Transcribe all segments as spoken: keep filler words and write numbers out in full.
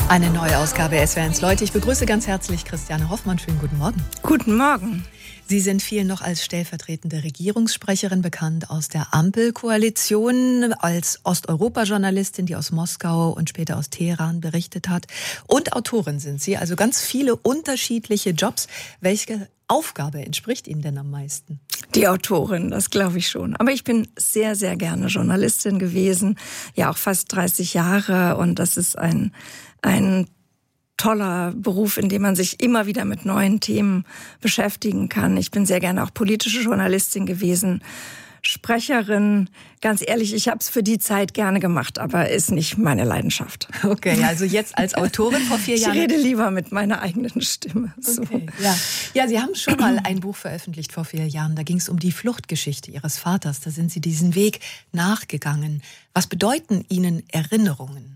Eine neue Ausgabe S W R eins Leute. Ich begrüße ganz herzlich Christiane Hoffmann. Schönen guten Morgen. Guten Morgen. Sie sind vielen noch als stellvertretende Regierungssprecherin bekannt aus der Ampelkoalition, als Osteuropa-Journalistin, die aus Moskau und später aus Teheran berichtet hat. Und Autorin sind Sie, also ganz viele unterschiedliche Jobs. Welche Aufgabe entspricht Ihnen denn am meisten? Die Autorin, das glaube ich schon. Aber ich bin sehr, sehr gerne Journalistin gewesen. Ja, auch fast dreißig Jahre. Und das ist ein, ein toller Beruf, in dem man sich immer wieder mit neuen Themen beschäftigen kann. Ich bin sehr gerne auch politische Journalistin gewesen, Sprecherin. Ganz ehrlich, ich habe es für die Zeit gerne gemacht, aber ist nicht meine Leidenschaft. Okay, also jetzt als Autorin vor vier Jahren. Ich rede lieber mit meiner eigenen Stimme. So. Okay, ja. ja, Sie haben schon mal ein Buch veröffentlicht vor vier Jahren. Da ging es um die Fluchtgeschichte Ihres Vaters. Da sind Sie diesen Weg nachgegangen. Was bedeuten Ihnen Erinnerungen?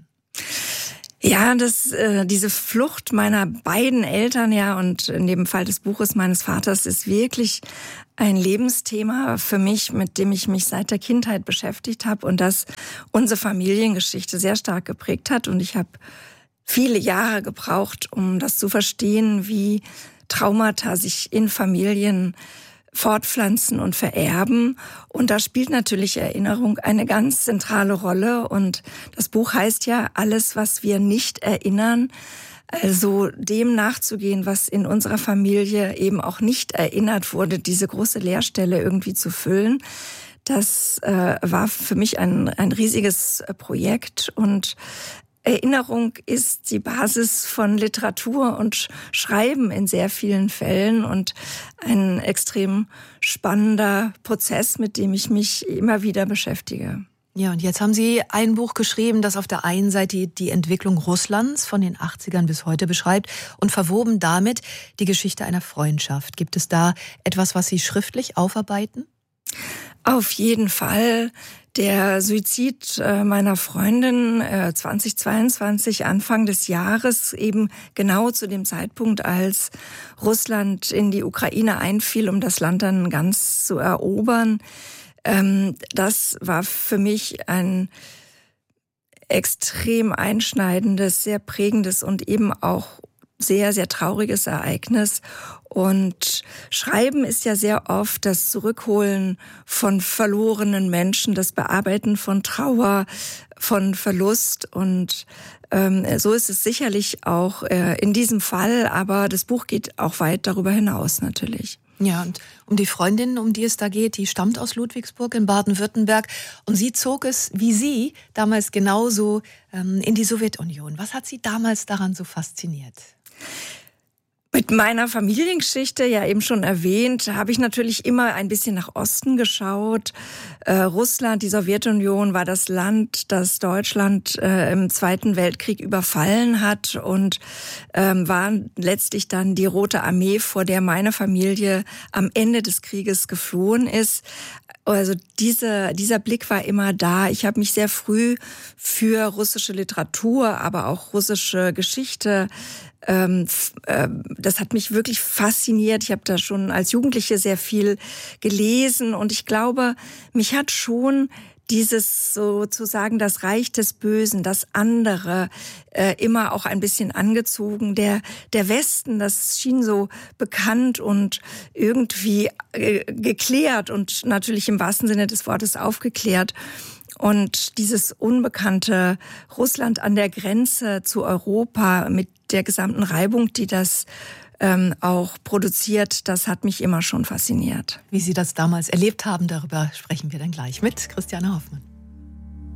Ja, das, äh, diese Flucht meiner beiden Eltern, ja, und in dem Fall des Buches meines Vaters ist wirklich ein Lebensthema für mich, mit dem ich mich seit der Kindheit beschäftigt habe und das unsere Familiengeschichte sehr stark geprägt hat. Und ich habe viele Jahre gebraucht, um das zu verstehen, wie Traumata sich in Familien fortpflanzen und vererben. Und da spielt natürlich Erinnerung eine ganz zentrale Rolle. Und das Buch heißt ja, alles, was wir nicht erinnern, also dem nachzugehen, was in unserer Familie eben auch nicht erinnert wurde, diese große Leerstelle irgendwie zu füllen. Das äh, war für mich ein, ein riesiges Projekt und Erinnerung ist die Basis von Literatur und Schreiben in sehr vielen Fällen und ein extrem spannender Prozess, mit dem ich mich immer wieder beschäftige. Ja, und jetzt haben Sie ein Buch geschrieben, das auf der einen Seite die Entwicklung Russlands von den achtzigern bis heute beschreibt und verwoben damit die Geschichte einer Freundschaft. Gibt es da etwas, was Sie schriftlich aufarbeiten? Auf jeden Fall. Der Suizid meiner Freundin zweitausendzweiundzwanzig, Anfang des Jahres, eben genau zu dem Zeitpunkt, als Russland in die Ukraine einfiel, um das Land dann ganz zu erobern. Das war für mich ein extrem einschneidendes, sehr prägendes und eben auch sehr, sehr trauriges Ereignis. Und Schreiben ist ja sehr oft das Zurückholen von verlorenen Menschen, das Bearbeiten von Trauer, von Verlust. Und ähm, so ist es sicherlich auch äh, in diesem Fall, aber das Buch geht auch weit darüber hinaus natürlich. Ja, und um die Freundin, um die es da geht, die stammt aus Ludwigsburg in Baden-Württemberg. Und sie zog es, wie Sie, damals genauso ähm, in die Sowjetunion. Was hat Sie damals daran so fasziniert? Mit meiner Familiengeschichte, ja eben schon erwähnt, habe ich natürlich immer ein bisschen nach Osten geschaut. Äh, Russland, die Sowjetunion war das Land, das Deutschland äh, im Zweiten Weltkrieg überfallen hat und ähm, war letztlich dann die Rote Armee, vor der meine Familie am Ende des Krieges geflohen ist. Also diese, dieser Blick war immer da. Ich habe mich sehr früh für russische Literatur, aber auch russische Geschichte, ähm, äh, das hat mich wirklich fasziniert. Ich habe da schon als Jugendliche sehr viel gelesen und ich glaube, mich hat schon dieses sozusagen das Reich des Bösen, das andere, äh, immer auch ein bisschen angezogen. Der, der Westen, das schien so bekannt und irgendwie äh, geklärt und natürlich im wahrsten Sinne des Wortes aufgeklärt. Und dieses unbekannte Russland an der Grenze zu Europa mit der gesamten Reibung, die das ähm, auch produziert, das hat mich immer schon fasziniert. Wie Sie das damals erlebt haben, darüber sprechen wir dann gleich mit Christiane Hoffmann.